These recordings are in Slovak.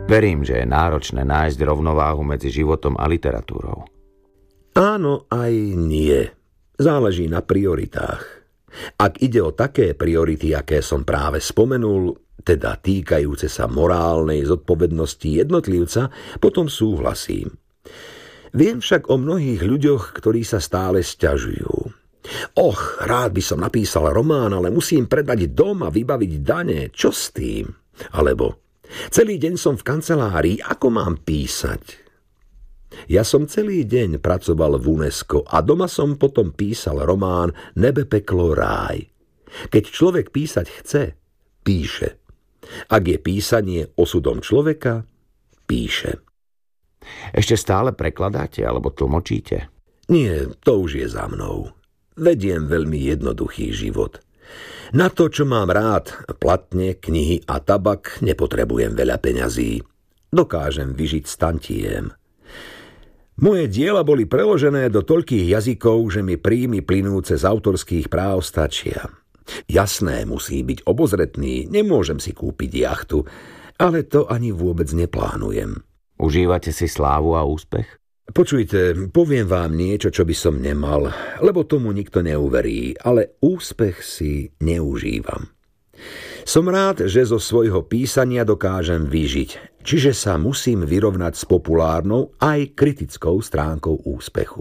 Verím, že je náročné nájsť rovnováhu medzi životom a literatúrou. Áno aj nie. Záleží na prioritách. Ak ide o také priority, aké som práve spomenul, teda týkajúce sa morálnej zodpovednosti jednotlivca, potom súhlasím. Viem však o mnohých ľuďoch, ktorí sa stále sťažujú. Rád by som napísal román, ale musím predať dom a vybaviť dane. Čo s tým? Alebo celý deň som v kancelárii, ako mám písať? Ja som celý deň pracoval v UNESCO a doma som potom písal román Nebe, peklo, ráj. Keď človek písať chce, píše. Ak je písanie osudom človeka, píše. Ešte stále prekladáte alebo tlmočíte? Nie, to už je za mnou. Vediem veľmi jednoduchý život. Na to, čo mám rád, platne, knihy a tabak, nepotrebujem veľa peňazí. Dokážem vyžiť s tantiem. Moje diela boli preložené do toľkých jazykov, že mi príjmy plynúce z autorských práv stačia. Jasné, musí byť obozretný, nemôžem si kúpiť jachtu, ale to ani vôbec neplánujem. Užívate si slávu a úspech? Počujte, poviem vám niečo, čo by som nemal, lebo tomu nikto neuverí, ale úspech si neužívam. Som rád, že zo svojho písania dokážem vyžiť, čiže sa musím vyrovnať s populárnou aj kritickou stránkou úspechu.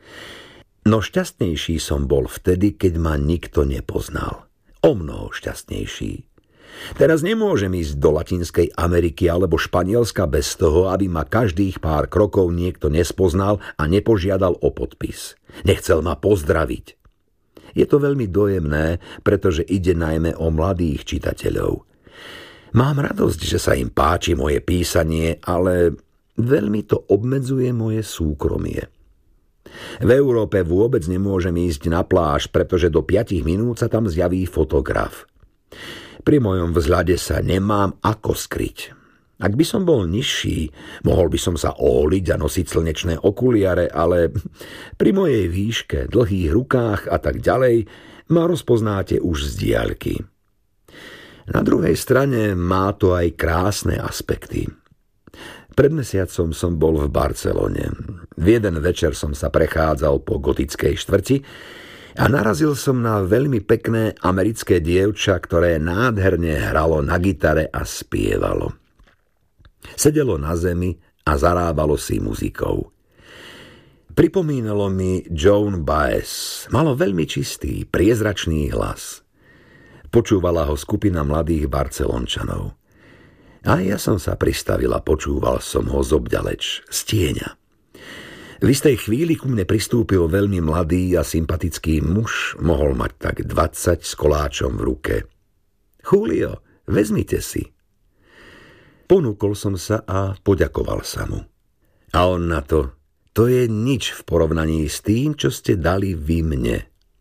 No šťastnejší som bol vtedy, keď ma nikto nepoznal. Omnoho šťastnejší. Teraz nemôžem ísť do Latinskej Ameriky alebo Španielska bez toho, aby ma každých pár krokov niekto nespoznal a nepožiadal o podpis. Nechcel ma pozdraviť. Je to veľmi dojemné, pretože ide najmä o mladých čitateľov. Mám radosť, že sa im páči moje písanie, ale veľmi to obmedzuje moje súkromie. V Európe vôbec nemôžem ísť na pláž, pretože do 5 minút sa tam zjaví fotograf. Pri mojom vzhľade sa nemám ako skryť. Ak by som bol nižší, mohol by som sa óliť a nosiť slnečné okuliare, ale pri mojej výške, dlhých rukách a tak ďalej ma rozpoznáte už z diaľky. Na druhej strane má to aj krásne aspekty. Pred mesiacom som bol v Barcelone. V jeden večer som sa prechádzal po gotickej štvrti a narazil som na veľmi pekné americké dievča, ktoré nádherne hralo na gitare a spievalo. Sedelo na zemi a zarábalo si muzikou. Pripomínalo mi Joan Baez. Malo veľmi čistý, priezračný hlas. Počúvala ho skupina mladých Barcelončanov. A ja som sa pristavil a počúval som ho zobďaleč, z tieňa. V istej chvíli ku mne pristúpil veľmi mladý a sympatický muž, mohol mať tak 20 s koláčom v ruke. Julio, vezmite si. Ponúkol som sa a poďakoval sa mu. A on na to, to je nič v porovnaní s tým, čo ste dali vy mne.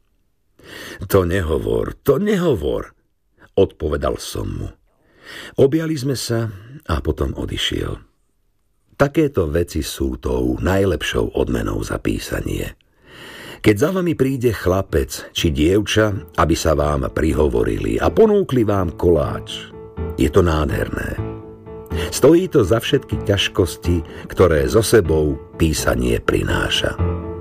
To nehovor, odpovedal som mu. Objali sme sa a potom odišiel. Takéto veci sú tou najlepšou odmenou za písanie. Keď za vami príde chlapec či dievča, aby sa vám prihovorili a ponúkli vám koláč, je to nádherné. Stojí to za všetky ťažkosti, ktoré so sebou písanie prináša.